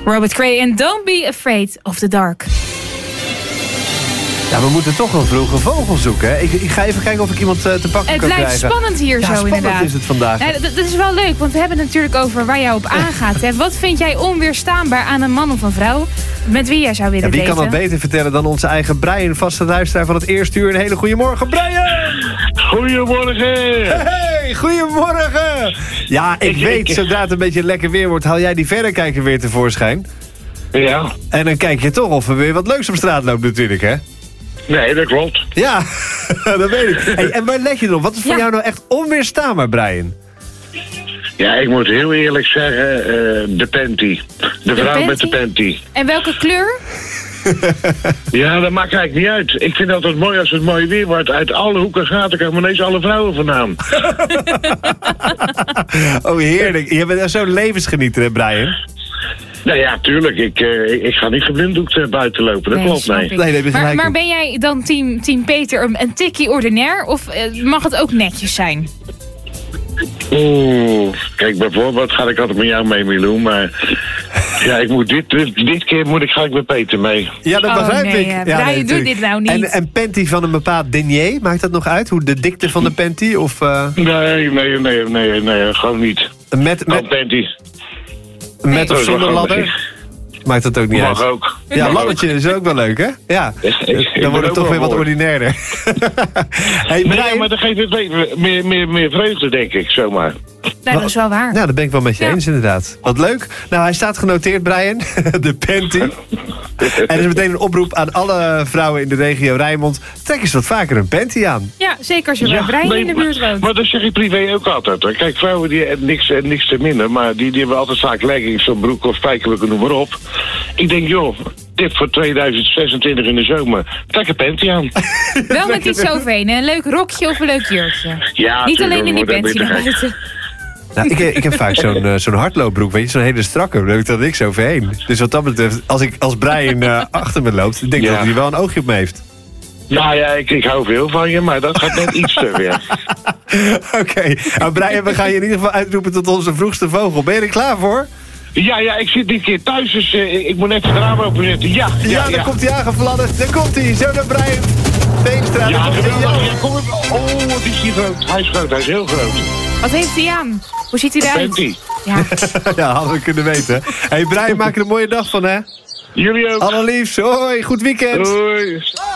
Robert Cray en Don't Be Afraid of the Dark. Ja, we moeten toch een vroege vogel zoeken. Hè? Ik ga even kijken of ik iemand te pakken kan krijgen. Het blijft spannend hier zo inderdaad. Spannend is het vandaag. Nou, dat is wel leuk, want we hebben het natuurlijk over waar jij op aangaat. Hè? Wat vind jij onweerstaanbaar aan een man of een vrouw met wie jij zou willen daten? Wie kan dat beter vertellen dan onze eigen Brian, vaste luisteraar van het eerste uur. Een hele goede morgen, Brian! Goedemorgen! Hey, goedemorgen! Ja, ik weet, zodra het een beetje lekker weer wordt, haal jij die verrekijker weer tevoorschijn. Ja. En dan kijk je toch of er weer wat leuks op straat loopt natuurlijk, hè? Nee, dat klopt. Ja, dat weet ik. Hey, en waar let je op? Wat is voor jou nou echt onweerstaanbaar, Brian? Ja, ik moet heel eerlijk zeggen, de panty. De vrouw panty? met de panty. En welke kleur? Ja, dat maakt eigenlijk niet uit. Ik vind het altijd mooi als het mooi weer wordt. Uit alle hoeken gaat er komen ineens alle vrouwen vandaan. Oh, heerlijk. Je bent zo'n levensgenieter, hè, Brian? Nou ja, tuurlijk. Ik ga niet geblinddoekt buiten lopen. Dat klopt, nee. Maar ben jij dan team Peter een tikkie ordinair? Of mag het ook netjes zijn? Oeh, kijk, bijvoorbeeld ga ik altijd met jou mee, Milou, maar ja, ik moet dit keer ga ik met Peter mee. Ja, dat begrijp ik. Brian, doe dit nou niet. En panty van een bepaald denier, maakt dat nog uit? Hoe de dikte van de panty? Of, Nee, gewoon niet. Met panty. Met of zonder ladder? Maakt dat ook niet uit? Mag ook. Ja, laddertje is ook wel leuk, hè? Ja, dan wordt het toch weer wat ordinairder. Hey, Brian, maar dan geeft het meer vreugde, denk ik, zomaar. Nee, dat is wel waar. Nou, dat ben ik wel met je eens, inderdaad. Wat leuk. Nou, hij staat genoteerd, Brian. De panty. En er is meteen een oproep aan alle vrouwen in de regio Rijnmond. Trek eens wat vaker een panty aan. Ja, zeker als je bij Brian in de buurt woont. Maar dat zeg ik privé ook altijd. Hoor. Kijk, vrouwen die niks te minder, maar die hebben altijd vaak leggings, of broek of spijkerbroek, noem maar op. Ik denk, joh, tip voor 2026 in de zomer. Trek een panty aan. Wel met iets overheen, een leuk rokje of een leuk jurkje. Ja, niet alleen in die panty naar buiten. Nou, ik heb vaak zo'n hardloopbroek, weet je, zo'n hele strakke, daar doe ik niks overheen. Dus wat dat betreft, als Brian achter me loopt, denk ik dat hij wel een oogje op me heeft. Nou ja, ik hou veel van je, maar dat gaat net iets te ver. Oké. Nou, Brian, we gaan je in ieder geval uitroepen tot onze vroegste vogel. Ben je er klaar voor? Ja, ik zit dit keer thuis, dus ik moet net de raam openzetten. Ja, dan komt hij aangefladderd. Daar komt hij. Zo naar Brian Veenstra. Ja, kom op. Oh, wat is die groot. Hij is groot, hij is heel groot. Wat heeft hij aan? Hoe ziet hij eruit? Panty. Ja. Ja, hadden we kunnen weten. Hey Brian, maak er een mooie dag van, hè? Jullie ook. Allerliefst. Hoi, goed weekend. Hoi.